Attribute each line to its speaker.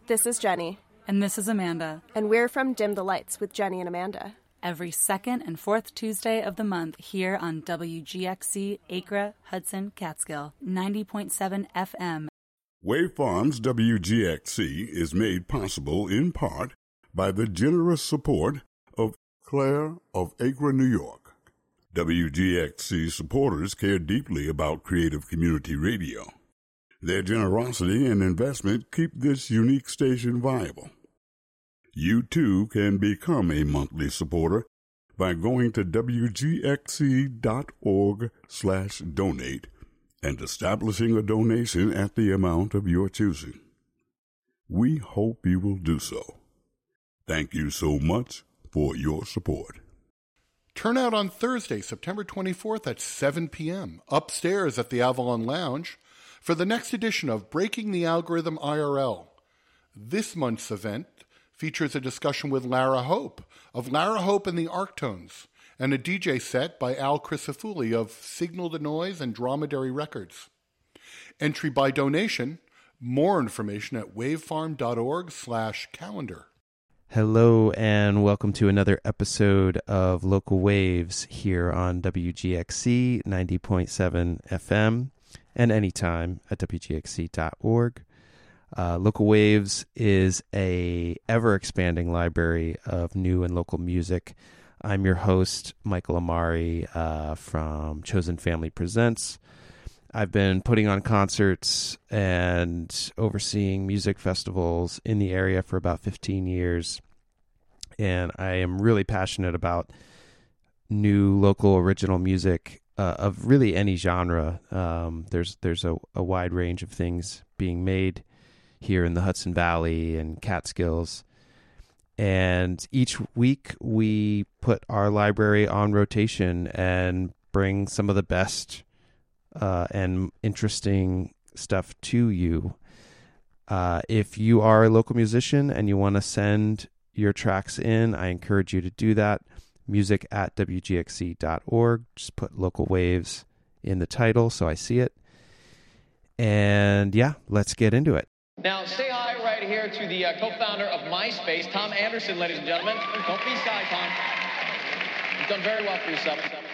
Speaker 1: This is Jenny.
Speaker 2: And this is Amanda.
Speaker 1: And we're from Dim the Lights with Jenny and Amanda.
Speaker 2: Every second and fourth Tuesday of the month here on WGXC, Acra, Hudson, Catskill, 90.7 FM.
Speaker 3: Wave Farms WGXC is made possible in part by the generous support of Claire of Acra, New York. WGXC supporters care deeply about creative community radio. Their generosity and investment keep this unique station viable. You too can become a monthly supporter by going to wgxc.org/donate and establishing a donation at the amount of your choosing. We hope you will do so. Thank you so much for your support.
Speaker 4: Turn out on Thursday, September 24th at 7 p.m. upstairs at the Avalon Lounge for the next edition of Breaking the Algorithm IRL. This month's event features a discussion with Lara Hope of Lara Hope and the Arctones and a DJ set by Al Crisafulli of Signal to Noise and Dromedary Records. Entry by donation. More information at wavefarm.org/calendar.
Speaker 5: Hello and welcome to another episode of Local Waves here on WGXC 90.7 FM and anytime at WGXC.org. Local Waves is a ever-expanding library of new and local music. I'm your host, Michael Amari from Chosen Family Presents. I've been putting on concerts and overseeing music festivals in the area for about 15 years. And I am really passionate about new local original music of really any genre. There's a wide range of things being made here in the Hudson Valley and Catskills. And each week we put our library on rotation and bring some of the best and interesting stuff to you. If you are a local musician and you want to send your tracks in, I encourage you to do that. Music at WGXC.org. Just put Local Waves in the title so I see it. And yeah, let's get into it.
Speaker 6: Now, say hi right here to the co-founder of MySpace, Tom Anderson, ladies and gentlemen. Don't be shy, Tom. You've done very well for yourself.